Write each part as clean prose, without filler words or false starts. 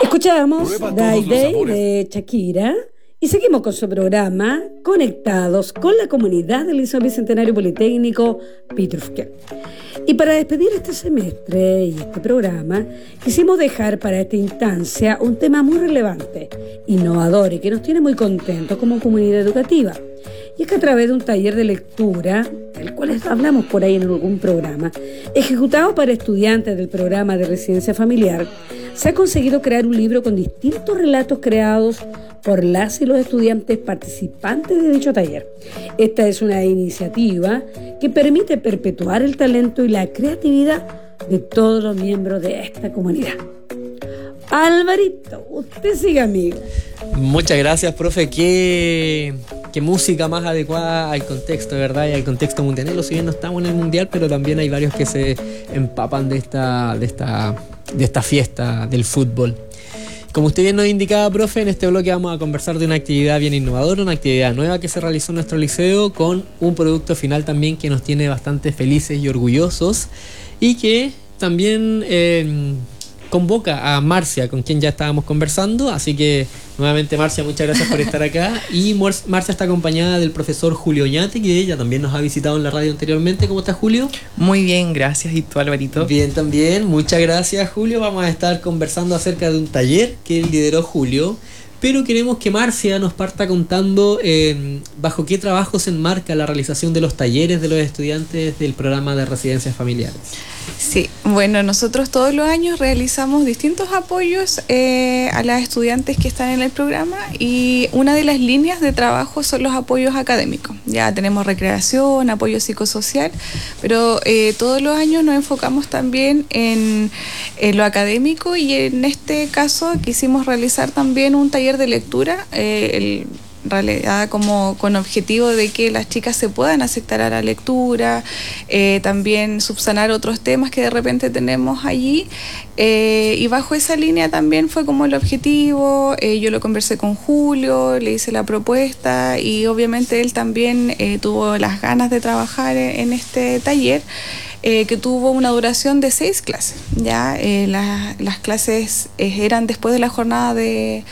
Escuchábamos Prueba Die todos los Day sabores. de Shakira y seguimos con su programa Conectados con la comunidad del Liceo Bicentenario Politécnico Pitrufquén. Y para despedir este semestre y este programa, quisimos dejar para esta instancia un tema muy relevante, innovador y que nos tiene muy contentos como comunidad educativa. Y es que a través de un taller de lectura, del cual hablamos por ahí en algún programa, ejecutado para estudiantes del programa de residencia familiar, se ha conseguido crear un libro con distintos relatos creados por las y los estudiantes participantes de dicho taller. Esta es una iniciativa que permite perpetuar el talento y la creatividad de todos los miembros de esta comunidad. Alvarito, usted sigue, amigo. Muchas gracias, profe. Qué música más adecuada al contexto, ¿verdad? Y al contexto mundial. Si bien no estamos en el mundial, pero también hay varios que se empapan de esta fiesta del fútbol. Como usted bien nos indicaba, profe, en este bloque vamos a conversar de una actividad bien innovadora, una actividad nueva que se realizó en nuestro liceo con un producto final también que nos tiene bastante felices y orgullosos y que también convoca a Marcia, con quien ya estábamos conversando. Así que nuevamente, Marcia, muchas gracias por estar acá. Y Marcia está acompañada del profesor Julio Oñate, que ella también nos ha visitado en la radio anteriormente. ¿Cómo está, Julio? Muy bien, gracias. ¿Y tú, Alvarito? Bien, también. Muchas gracias, Julio. Vamos a estar conversando acerca de un taller que lideró Julio, pero queremos que Marcia nos parta contando bajo qué trabajo se enmarca la realización de los talleres de los estudiantes del programa de residencias familiares. Sí, bueno, nosotros todos los años realizamos distintos apoyos a las estudiantes que están en el programa y una de las líneas de trabajo son los apoyos académicos. Ya tenemos recreación, apoyo psicosocial, pero todos los años nos enfocamos también en lo académico y en este caso quisimos realizar también un taller de lectura, en realidad como con objetivo de que las chicas se puedan aceptar a la lectura, también subsanar otros temas que de repente tenemos allí, y bajo esa línea también fue como el objetivo. Yo lo conversé con Julio, le hice la propuesta y obviamente él también tuvo las ganas de trabajar en este taller, que tuvo una duración de 6 clases. Ya las clases eran después de la jornada de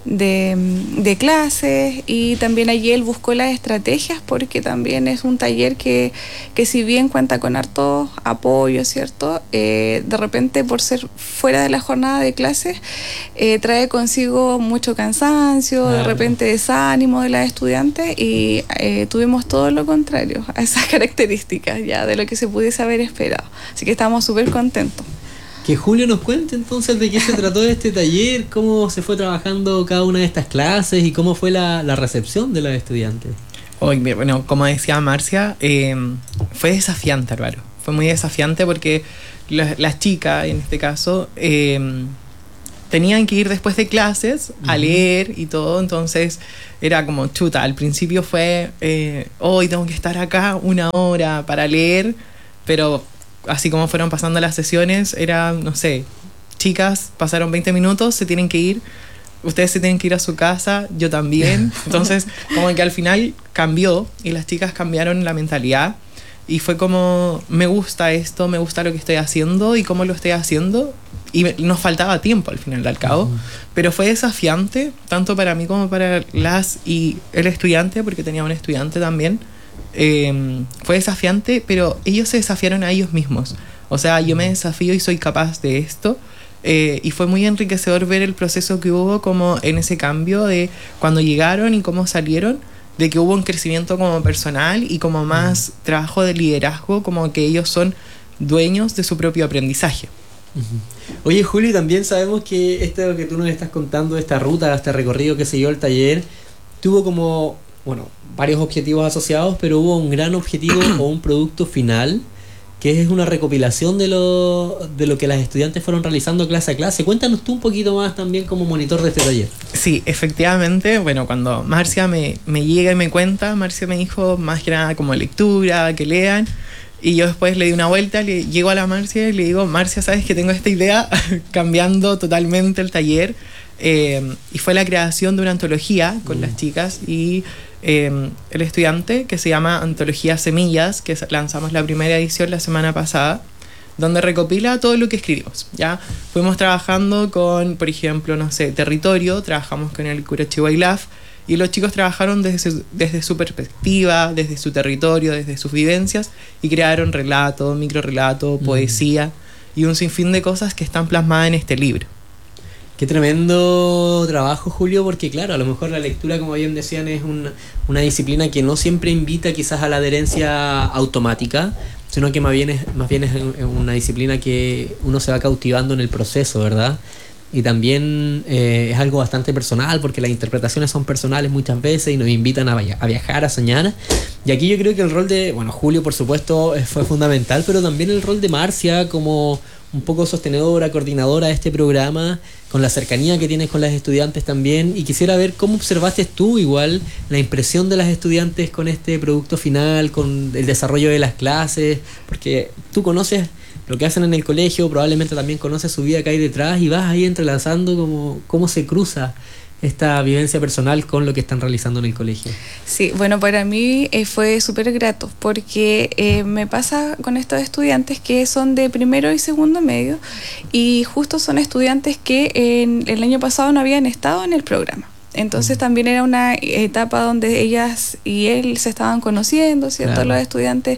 clases, y también allí él buscó las estrategias porque también es un taller que si bien cuenta con hartos apoyos, ¿cierto? De repente, por ser fuera de la jornada de clases, trae consigo mucho cansancio, de repente desánimo de las estudiantes, y tuvimos todo lo contrario a esas características ya de lo que se pudiese haber esperado. Así que estamos súper contentos. Que Julio nos cuente entonces de qué se trató de este taller, cómo se fue trabajando cada una de estas clases y cómo fue la recepción de los estudiantes. Bueno, como decía Marcia, fue desafiante, Álvaro. Fue muy desafiante porque las chicas, en este caso, tenían que ir después de clases a leer y todo. Entonces era como chuta. Al principio fue, hoy tengo que estar acá 1 hora para leer, pero así como fueron pasando las sesiones, era, no sé, chicas, pasaron 20 minutos, se tienen que ir, ustedes se tienen que ir a su casa, yo también. Entonces, como que al final cambió y las chicas cambiaron la mentalidad y fue como, me gusta esto, me gusta lo que estoy haciendo y cómo lo estoy haciendo, y nos faltaba tiempo al final al cabo, pero fue desafiante, tanto para mí como para las y el estudiante, porque tenía un estudiante también. Fue desafiante, pero ellos se desafiaron a ellos mismos. O sea, yo me desafío y soy capaz de esto, y fue muy enriquecedor ver el proceso que hubo como en ese cambio de cuando llegaron y cómo salieron, de que hubo un crecimiento como personal y como más trabajo de liderazgo, como que ellos son dueños de su propio aprendizaje. Oye, Julio, también sabemos que esto que tú nos estás contando, esta ruta, este recorrido que siguió el taller, tuvo como, bueno, varios objetivos asociados, pero hubo un gran objetivo o un producto final, que es una recopilación de lo que las estudiantes fueron realizando clase a clase. Cuéntanos tú un poquito más también como monitor de este taller. Sí, efectivamente, bueno, cuando Marcia me llega y me cuenta, Marcia me dijo más que nada como lectura, que lean, y yo después le di una vuelta, llego a la Marcia y le digo, Marcia, ¿sabes que tengo esta idea? Cambiando totalmente el taller, y fue la creación de una antología con las chicas y el estudiante, que se llama Antología Semillas, que lanzamos la primera edición la semana pasada. donde recopila todo lo que escribimos. Ya fuimos trabajando con, por ejemplo, no sé, territorio, trabajamos con el Curachihuaylaf, y los chicos trabajaron desde su perspectiva, desde su territorio, desde sus vivencias, y crearon relato, microrelato, poesía y un sinfín de cosas que están plasmadas en este libro. Qué tremendo trabajo, Julio, porque claro, a lo mejor la lectura, como bien decían, es una disciplina que no siempre invita quizás a la adherencia automática, sino que más bien es una disciplina que uno se va cautivando en el proceso, ¿verdad? Y también es algo bastante personal, porque las interpretaciones son personales muchas veces y nos invitan a viajar, a soñar. Y aquí yo creo que el rol de, Julio por supuesto fue fundamental, pero también el rol de Marcia como un poco sostenedora, coordinadora de este programa, con la cercanía que tienes con las estudiantes también. Y quisiera ver cómo observaste tú igual la impresión de las estudiantes con este producto final, con el desarrollo de las clases, porque tú conoces lo que hacen en el colegio, probablemente también conoces su vida que hay detrás y vas ahí entrelazando cómo se cruza esta vivencia personal con lo que están realizando en el colegio. Sí, bueno, para mí fue súper grato porque me pasa con estos estudiantes que son de primero y segundo medio y justo son estudiantes que el año pasado no habían estado en el programa. Entonces también era una etapa donde ellas y él se estaban conociendo, ¿cierto? Claro. Los estudiantes,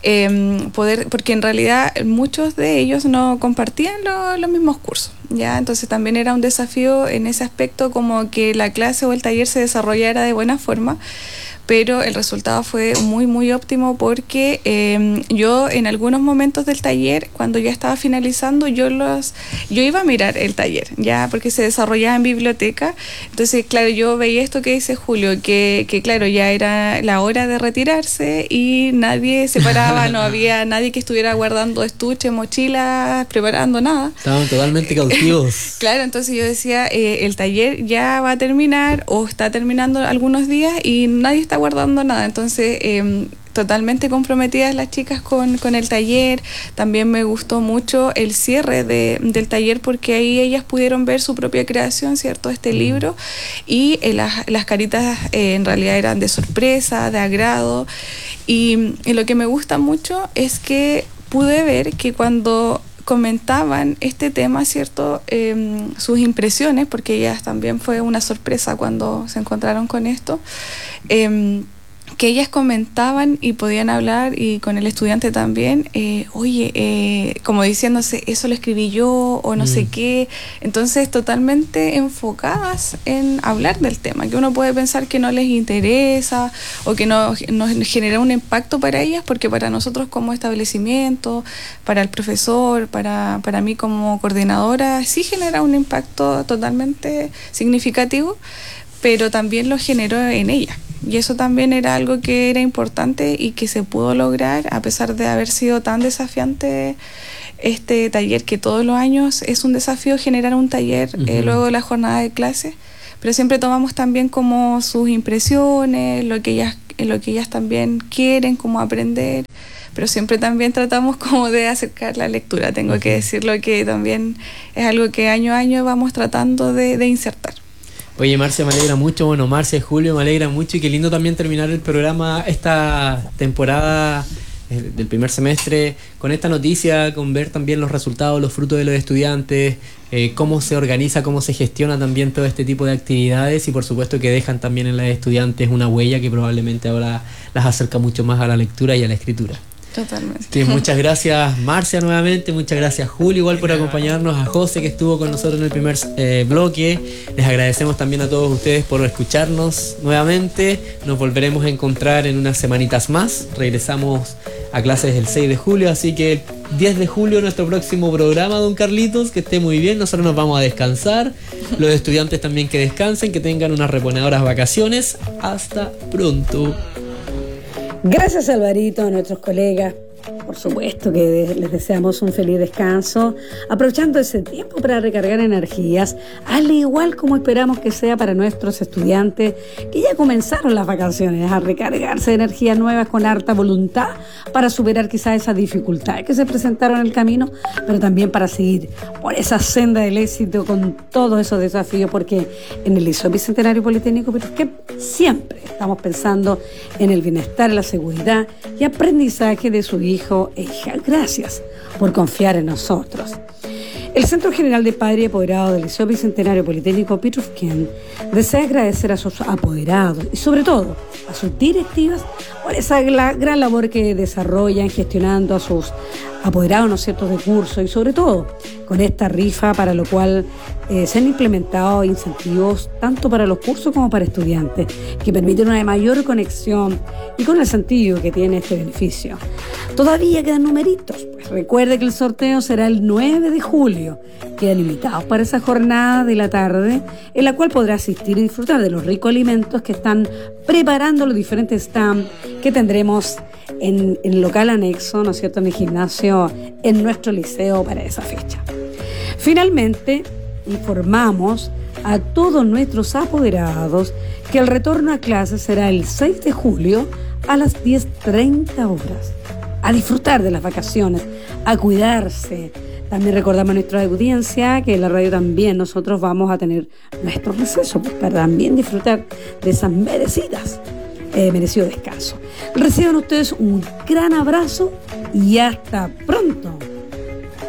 porque en realidad muchos de ellos no compartían los mismos cursos, ¿ya? Entonces también era un desafío en ese aspecto, como que la clase o el taller se desarrollara de buena forma, pero el resultado fue muy, muy óptimo porque yo en algunos momentos del taller, cuando ya estaba finalizando, yo iba a mirar el taller, ya, porque se desarrollaba en biblioteca. Entonces, claro, yo veía esto que dice Julio, que claro, ya era la hora de retirarse y nadie se paraba, no había nadie que estuviera guardando estuche, mochilas, preparando nada. Estaban totalmente cautivos. Claro, entonces yo decía, el taller ya va a terminar o está terminando algunos días y nadie está guardando nada. Entonces totalmente comprometidas las chicas con el taller. También me gustó mucho el cierre del taller porque ahí ellas pudieron ver su propia creación, ¿cierto? Este libro, y las caritas en realidad eran de sorpresa, de agrado, y lo que me gusta mucho es que pude ver que cuando comentaban este tema, ¿cierto? Sus impresiones, porque ellas también fue una sorpresa cuando se encontraron con esto, que ellas comentaban y podían hablar, y con el estudiante también, como diciéndose, eso lo escribí yo, o no sé qué. Entonces totalmente enfocadas en hablar del tema, que uno puede pensar que no les interesa o que no genera un impacto para ellas, porque para nosotros como establecimiento, para el profesor, para mí como coordinadora, sí genera un impacto totalmente significativo, pero también lo generó en ella. Y eso también era algo que era importante y que se pudo lograr a pesar de haber sido tan desafiante este taller, que todos los años es un desafío generar un taller luego de la jornada de clase, pero siempre tomamos también como sus impresiones, lo que ellas también quieren como aprender, pero siempre también tratamos como de acercar la lectura. Tengo que decirlo, que también es algo que año a año vamos tratando de insertar. Oye, Marcia, me alegra mucho. Bueno, Marcia y Julio, me alegra mucho, y qué lindo también terminar el programa, esta temporada del primer semestre, con esta noticia, con ver también los resultados, los frutos de los estudiantes, cómo se organiza, cómo se gestiona también todo este tipo de actividades, y por supuesto que dejan también en las estudiantes una huella que probablemente ahora las acerca mucho más a la lectura y a la escritura. Totalmente. Sí, muchas gracias, Marcia, nuevamente. Muchas gracias, Julio, igual por acompañarnos. A José, que estuvo con nosotros en el primer bloque. Les agradecemos también a todos ustedes por escucharnos nuevamente. Nos volveremos a encontrar en unas semanitas más. Regresamos a clases el 6 de julio, así que el 10 de julio nuestro próximo programa, don Carlitos. Que esté muy bien. Nosotros nos vamos a descansar. Los estudiantes también que descansen, que tengan unas reponedoras vacaciones. Hasta pronto. Gracias, Alvarito, a nuestros colegas. Por supuesto que les deseamos un feliz descanso, aprovechando ese tiempo para recargar energías, al igual como esperamos que sea para nuestros estudiantes que ya comenzaron las vacaciones, a recargarse de energías nuevas con harta voluntad para superar quizás esas dificultades que se presentaron en el camino, pero también para seguir por esa senda del éxito con todos esos desafíos, porque en el Liceo Bicentenario Politécnico Pitrufquén siempre estamos pensando en el bienestar, la seguridad y aprendizaje de su hijo hijo e hija. Gracias por confiar en nosotros. El Centro General de Padres y Apoderados del Liceo Bicentenario Politécnico Pitrufquén desea agradecer a sus apoderados y sobre todo a sus directivas por esa gran labor que desarrollan gestionando a sus apoderados, ¿no es cierto?, de curso, y sobre todo con esta rifa, para lo cual se han implementado incentivos tanto para los cursos como para estudiantes, que permiten una mayor conexión y con el sentido que tiene este beneficio. Todavía quedan numeritos, pues recuerde que el sorteo será el 9 de julio. Quedan invitados para esa jornada de la tarde, en la cual podrá asistir y disfrutar de los ricos alimentos que están preparando los diferentes stands que tendremos en el local anexo, ¿no es cierto?, en el gimnasio, en nuestro liceo para esa fecha. Finalmente, informamos a todos nuestros apoderados que el retorno a clases será el 6 de julio a las 10:30 horas. A disfrutar de las vacaciones, a cuidarse. También recordamos a nuestra audiencia que en la radio también nosotros vamos a tener nuestro receso, pues, para también disfrutar de esas merecido descanso. Reciban ustedes un gran abrazo y hasta pronto.